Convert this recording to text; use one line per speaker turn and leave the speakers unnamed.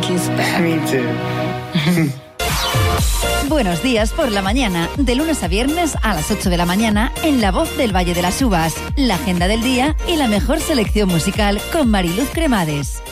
he's back.
Me too.
Buenos días por la mañana, de lunes a viernes a las 8 de la mañana en La Voz del Valle de las Uvas, la agenda del día y la mejor selección musical con Mariluz Cremades.